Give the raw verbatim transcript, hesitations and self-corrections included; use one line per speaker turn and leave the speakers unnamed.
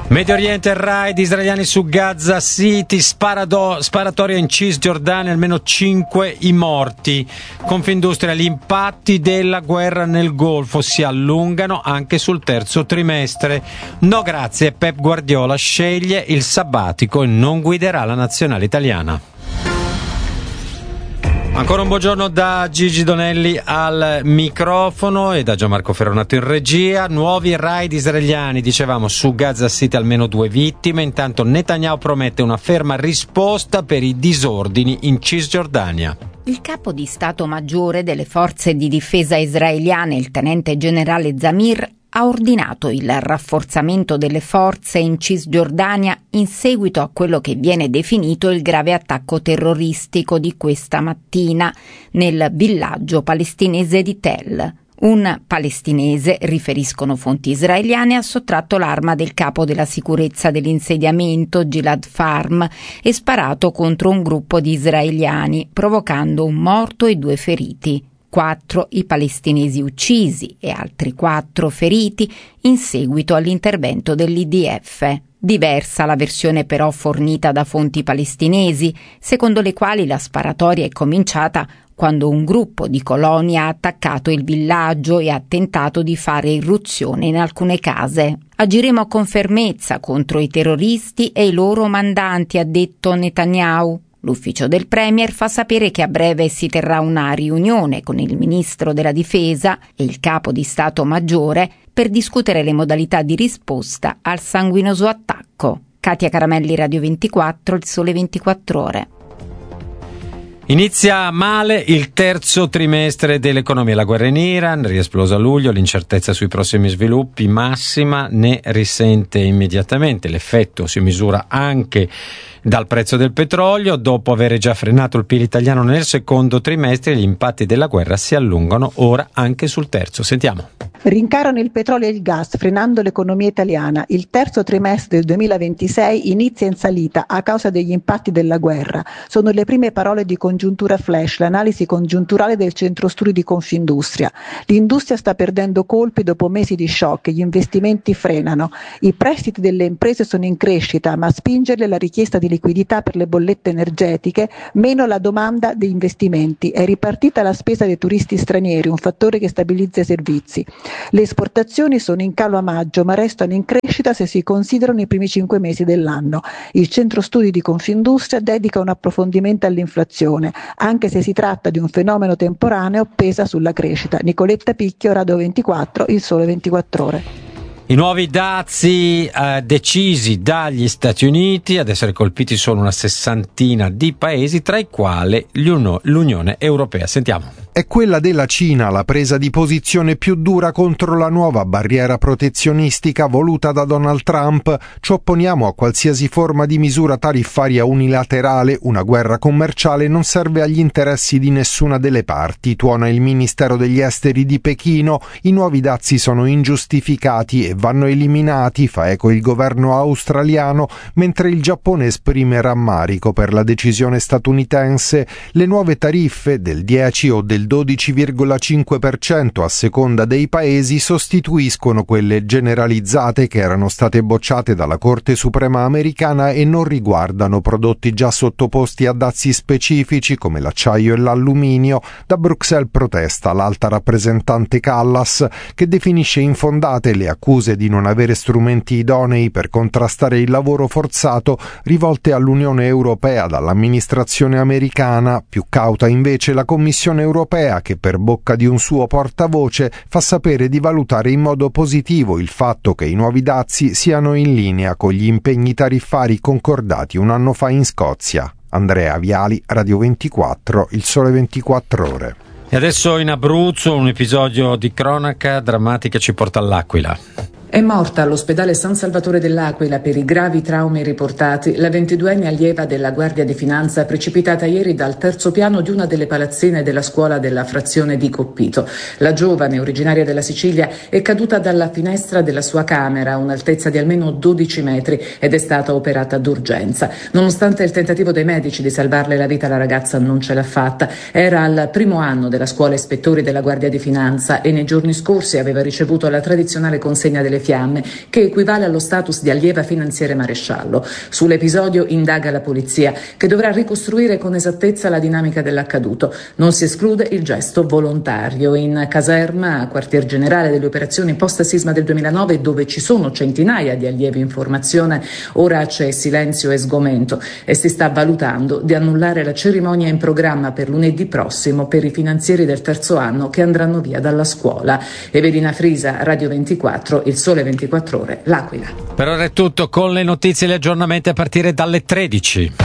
Medio Oriente, raid israeliani su Gaza City, sparado, sparatoria in Cisgiordania, almeno cinque i morti. Confindustria, gli impatti della guerra nel Golfo si allungano anche sul terzo trimestre. No grazie, Pep Guardiola sceglie il sabbatico e non guiderà la nazionale italiana. Ancora un buongiorno da Gigi Donelli al microfono e da Gianmarco Ferronato in regia. Nuovi raid israeliani, dicevamo, su Gaza City, almeno due vittime. Intanto Netanyahu promette una ferma risposta per i disordini in Cisgiordania.
Il capo di Stato Maggiore delle forze di difesa israeliane, il tenente generale Zamir, ha ordinato il rafforzamento delle forze in Cisgiordania in seguito a quello che viene definito il grave attacco terroristico di questa mattina nel villaggio palestinese di Tel. Un palestinese, riferiscono fonti israeliane, ha sottratto l'arma del capo della sicurezza dell'insediamento, Gilad Farm, e sparato contro un gruppo di israeliani, provocando un morto e due feriti. Quattro i palestinesi uccisi e altri quattro feriti in seguito all'intervento dell'I D F. Diversa la versione però fornita da fonti palestinesi, secondo le quali la sparatoria è cominciata quando un gruppo di coloni ha attaccato il villaggio e ha tentato di fare irruzione in alcune case. Agiremo con fermezza contro i terroristi e i loro mandanti, ha detto Netanyahu. L'ufficio del Premier fa sapere che a breve si terrà una riunione con il ministro della Difesa e il capo di Stato Maggiore per discutere le modalità di risposta al sanguinoso attacco. Katia Caramelli, Radio ventiquattro, Il Sole ventiquattro Ore.
Inizia male il terzo trimestre dell'economia. La guerra in Iran, riesplosa a luglio, l'incertezza sui prossimi sviluppi massima, ne risente immediatamente. L'effetto si misura anche dal prezzo del petrolio. Dopo aver già frenato il P I L italiano nel secondo trimestre, gli impatti della guerra si allungano ora anche sul terzo. Sentiamo.
Rincarano il petrolio e il gas, frenando l'economia italiana. Il terzo trimestre del duemilaventisei inizia in salita a causa degli impatti della guerra. Sono le prime parole di Congiuntura Flash, l'analisi congiunturale del centro studi di Confindustria. L'industria sta perdendo colpi dopo mesi di shock, gli investimenti frenano. I prestiti delle imprese sono in crescita, ma a spingerle la richiesta di liquidità per le bollette energetiche, meno la domanda di investimenti. È ripartita la spesa dei turisti stranieri, un fattore che stabilizza i servizi. Le esportazioni sono in calo a maggio, ma restano in crescita se si considerano i primi cinque mesi dell'anno. Il centro studi di Confindustria dedica un approfondimento all'inflazione, anche se si tratta di un fenomeno temporaneo, pesa sulla crescita. Nicoletta Picchio, Radio ventiquattro, Il Sole ventiquattro Ore.
I nuovi dazi eh, decisi dagli Stati Uniti, ad essere colpiti sono una sessantina di paesi, tra i quali l'Unione Europea. Sentiamo.
È quella della Cina la presa di posizione più dura contro la nuova barriera protezionistica voluta da Donald Trump. Ci opponiamo a qualsiasi forma di misura tariffaria unilaterale. Una guerra commerciale non serve agli interessi di nessuna delle parti, tuona il Ministero degli Esteri di Pechino. I nuovi dazi sono ingiustificati e vanno eliminati, fa eco il governo australiano, mentre il Giappone esprime rammarico per la decisione statunitense. Le nuove tariffe del dieci o del dodici virgola cinque per cento a seconda dei paesi sostituiscono quelle generalizzate che erano state bocciate dalla Corte Suprema americana e non riguardano prodotti già sottoposti a dazi specifici come l'acciaio e l'alluminio. Da Bruxelles protesta l'alta rappresentante Callas, che definisce infondate le accuse di non avere strumenti idonei per contrastare il lavoro forzato rivolte all'Unione Europea dall'amministrazione americana. Più cauta invece la Commissione Europea, che per bocca di un suo portavoce fa sapere di valutare in modo positivo il fatto che i nuovi dazi siano in linea con gli impegni tariffari concordati un anno fa in Scozia. Andrea Viali, Radio ventiquattro, Il Sole ventiquattro Ore.
E adesso in Abruzzo un episodio di cronaca drammatica ci porta all'Aquila.
È morta all'ospedale San Salvatore dell'Aquila per i gravi traumi riportati la ventiduenne allieva della Guardia di Finanza precipitata ieri dal terzo piano di una delle palazzine della scuola della frazione di Coppito. La giovane, originaria della Sicilia, è caduta dalla finestra della sua camera a un'altezza di almeno dodici metri ed è stata operata d'urgenza. Nonostante il tentativo dei medici di salvarle la vita, la ragazza non ce l'ha fatta. Era al primo anno della scuola ispettori della Guardia di Finanza e nei giorni scorsi aveva ricevuto la tradizionale consegna delle fiamme, che equivale allo status di allieva finanziere maresciallo. Sull'episodio indaga la polizia, che dovrà ricostruire con esattezza la dinamica dell'accaduto. Non si esclude il gesto volontario. In caserma, quartier generale delle operazioni post-sisma del duemilanove, dove ci sono centinaia di allievi in formazione, ora c'è silenzio e sgomento e si sta valutando di annullare la cerimonia in programma per lunedì prossimo per i finanzieri del terzo anno che andranno via dalla scuola. Evelina Frisa, Radio ventiquattro, Il Sole ventiquattro Ore, L'Aquila.
Per ora è tutto, con le notizie e gli aggiornamenti a partire dalle tredici.